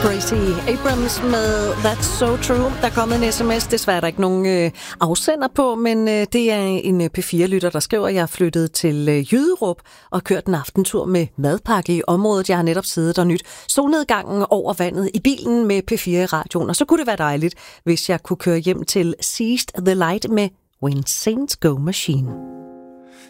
Tracy Abrams med That's So True. Der er kommet en sms, desværre der ikke nogen afsender på, men det er en P4-lytter, der skriver, at jeg er flyttet til Jyderup og kørt en aftentur med madpakke i området. Jeg har netop siddet og nyt solnedgangen over vandet i bilen med P4 i radioen, og så kunne det være dejligt, hvis jeg kunne køre hjem til Seized the Light med When Saints Go Machine.